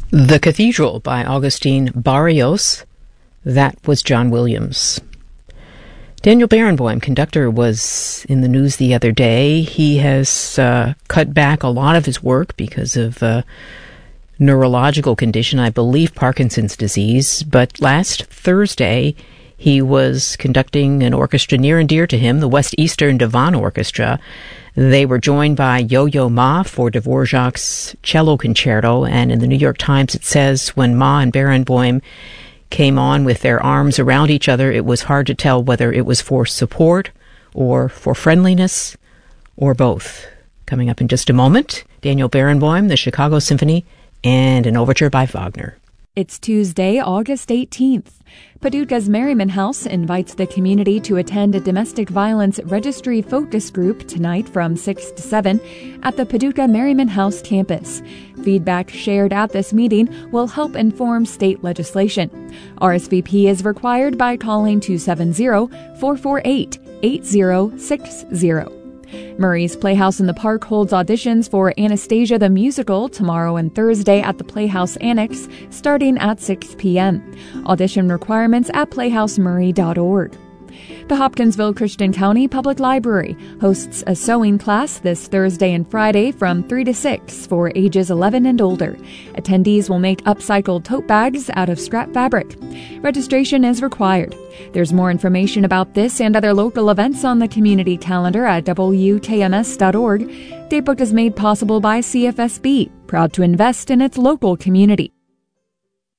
The Cathedral by Augustine Barrios. That was John Williams. Daniel Barenboim, conductor, was in the news the other day. He has cut back a lot of his work because of neurological condition, I believe Parkinson's disease. But last Thursday, he was conducting an orchestra near and dear to him, the West Eastern Divan Orchestra. They were joined by Yo-Yo Ma for Dvorak's cello concerto, and in the New York Times it says when Ma and Barenboim came on with their arms around each other, it was hard to tell whether it was for support or for friendliness or both. Coming up in just a moment, Daniel Barenboim, the Chicago Symphony, and an overture by Wagner. It's Tuesday, August 18th. Paducah's Merriman House invites the community to attend a domestic violence registry focus group tonight from 6 to 7 at the Paducah Merriman House campus. Feedback shared at this meeting will help inform state legislation. RSVP is required by calling 270-448-8060. Murray's Playhouse in the Park holds auditions for Anastasia the Musical tomorrow and Thursday at the Playhouse Annex, starting at 6 p.m. Audition requirements at playhousemurray.org. The Hopkinsville Christian County Public Library hosts a sewing class this Thursday and Friday from 3 to 6 for ages 11 and older. Attendees will make upcycled tote bags out of scrap fabric. Registration is required. There's more information about this and other local events on the community calendar at WKMS.org. Datebook is made possible by CFSB, proud to invest in its local community.